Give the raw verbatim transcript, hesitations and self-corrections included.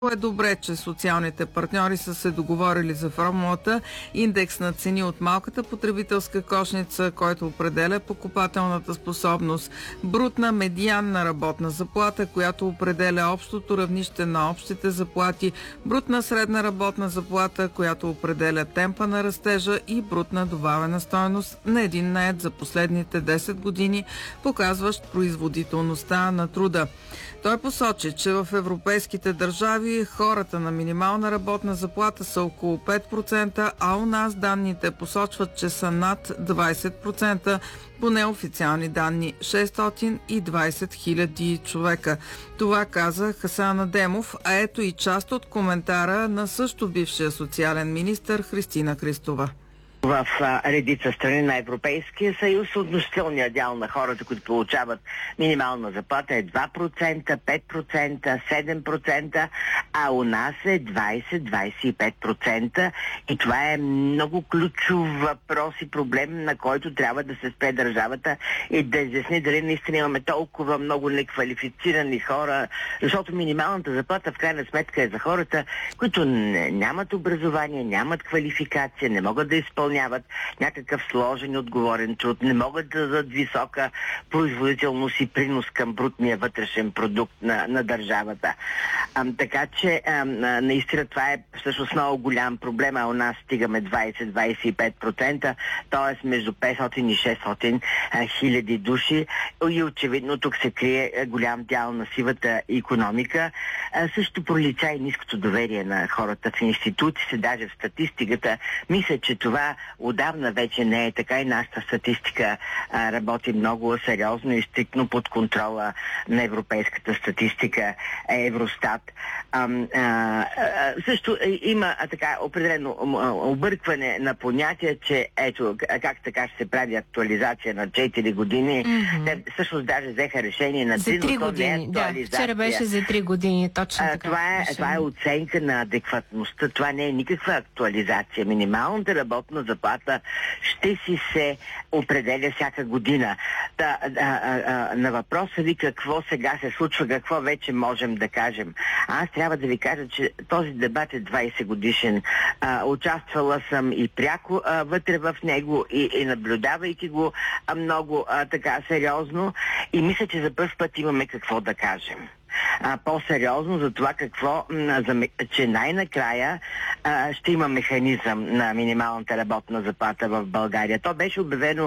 Е добре, че социалните партньори са се договорили за формулата индекс на цени от малката потребителска кошница, който определя покупателната способност, брутна медианна работна заплата, която определя общото равнище на общите заплати, брутна средна работна заплата, която определя темпа на растежа и брутна добавена стойност на един нает за последните десет години, показващ производителността на труда. Той посочи, че в европейските държави хората на минимална работна заплата са около пет процента, а у нас данните посочват, че са над двадесет процента, по неофициални данни шестстотин и двадесет хиляди човека. Това каза Хасан Адемов, а ето и част от коментара на също бившия социален министър Христина Христова. В а, редица страни на Европейския съюз относителният дял на хората, които получават минимална заплата е два процента, пет процента, седем процента, а у нас е двадесет до двадесет и пет процента и това е много ключов въпрос и проблем, на който трябва да се спре държавата и да изясни дали наистина имаме толкова много неквалифицирани хора, защото минималната заплата в крайна сметка е за хората, които не, нямат образование, нямат квалификация, не могат да изпълняват нямат някакъв сложен и отговорен труд, не могат да дадат висока производителност и принос към брутния вътрешен продукт на, на държавата. А, така че а, наистина това е всъщност много голям проблем, а у нас стигаме двадесет до двадесет и пет процента, т.е. между петстотин и шестстотин хиляди души и очевидно тук се крие голям дял на сивата икономика. А, също пролича и ниското доверие на хората в институциите, даже в статистиката. Мисля, че това отдавна вече не е така и нашата статистика а, работи много сериозно и стриктно под контрола на европейската статистика, Евростат. А, а, а, също има а, така определено объркване на понятие, че ето как така ще се прави актуализация на четири години. Mm-hmm. Те всъщност даже взеха решение на за три години. Да, вчера беше за три години, точно така. А, това, е, това е оценка на адекватността. Това не е никаква актуализация. Минималната работна заплата ще си се определя всяка година. Та, а, а, а, на въпроса ви какво сега се случва, какво вече можем да кажем. Аз трябва да ви кажа, че този дебат е двадесет годишен. А, участвала съм и пряко а, вътре в него и, и наблюдавайки го а, много а, така сериозно и мисля, че за първ път имаме какво да кажем. А, по-сериозно за това какво, за, че най-накрая а, ще има механизъм на минималната работна заплата в България. То беше обявено